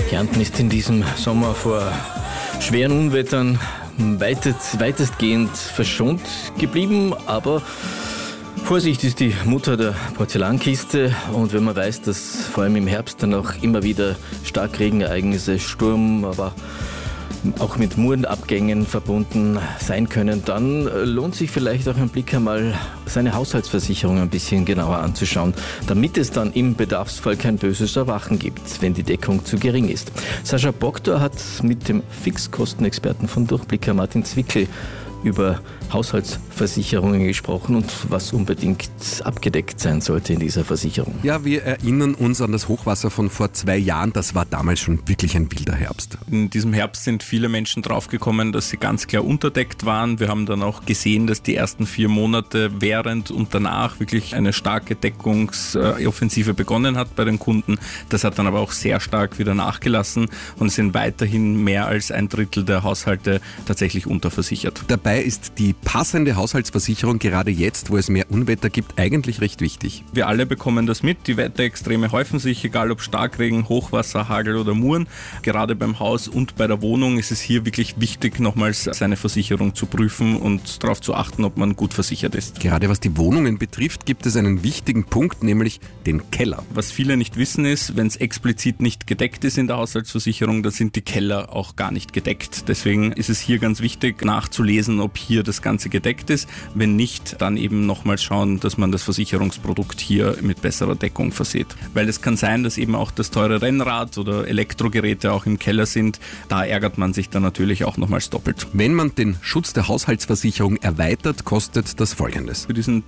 Kärnten ist in diesem Sommer vor schweren Unwettern weitestgehend verschont geblieben, aber Vorsicht ist die Mutter der Porzellankiste, und wenn man weiß, dass vor allem im Herbst dann auch immer wieder Starkregenereignisse, Sturm, aber auch mit Murenabgängen verbunden sein können, dann lohnt sich vielleicht auch ein Blick einmal, seine Haushaltsversicherung ein bisschen genauer anzuschauen, damit es dann im Bedarfsfall kein böses Erwachen gibt, wenn die Deckung zu gering ist. Sascha Bogdor hat mit dem Fixkostenexperten von Durchblicker Martin Zwickel über Haushaltsversicherungen gesprochen und was unbedingt abgedeckt sein sollte in dieser Versicherung. Ja, wir erinnern uns an das Hochwasser von vor 2 Jahren. Das war damals schon wirklich ein wilder Herbst. In diesem Herbst sind viele Menschen draufgekommen, dass sie ganz klar unterdeckt waren. Wir haben dann auch gesehen, dass die ersten 4 Monate während und danach wirklich eine starke Deckungsoffensive begonnen hat bei den Kunden. Das hat dann aber auch sehr stark wieder nachgelassen und es sind weiterhin mehr als 1/3 der Haushalte tatsächlich unterversichert. Dabei ist die passende Haushaltsversicherung gerade jetzt, wo es mehr Unwetter gibt, eigentlich recht wichtig. Wir alle bekommen das mit. Die Wetterextreme häufen sich, egal ob Starkregen, Hochwasser, Hagel oder Muren. Gerade beim Haus und bei der Wohnung ist es hier wirklich wichtig, nochmals seine Versicherung zu prüfen und darauf zu achten, ob man gut versichert ist. Gerade was die Wohnungen betrifft, gibt es einen wichtigen Punkt, nämlich den Keller. Was viele nicht wissen ist, wenn es explizit nicht gedeckt ist in der Haushaltsversicherung, dann sind die Keller auch gar nicht gedeckt. Deswegen ist es hier ganz wichtig nachzulesen, ob hier das Ganze gedeckt ist. Wenn nicht, dann eben nochmals schauen, dass man das Versicherungsprodukt hier mit besserer Deckung verseht. Weil es kann sein, dass eben auch das teure Rennrad oder Elektrogeräte auch im Keller sind. Da ärgert man sich dann natürlich auch nochmals doppelt. Wenn man den Schutz der Haushaltsversicherung erweitert, kostet das Folgendes. Für diesen